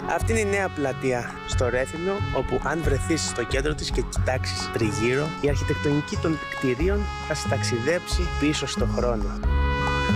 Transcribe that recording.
Αυτή είναι η νέα πλατεία στο Ρέθυμνο, όπου αν βρεθείς στο κέντρο της και κοιτάξεις τριγύρω, η αρχιτεκτονική των κτηρίων θα σε ταξιδέψει πίσω στο χρόνο.